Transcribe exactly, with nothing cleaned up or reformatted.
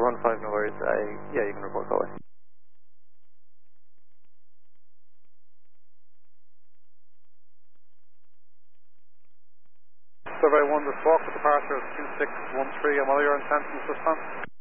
one five, no worries. I, yeah, you can report that way. Survey one, the squawk with departure of two six one three, and what are your intentions this time?